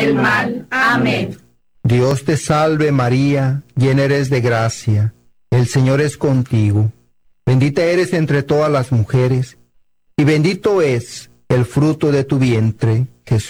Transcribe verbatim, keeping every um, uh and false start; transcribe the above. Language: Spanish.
el mal. Amén. Dios te salve María, llena eres de gracia, el Señor es contigo. Bendita eres entre todas las mujeres, y bendito es el fruto de tu vientre,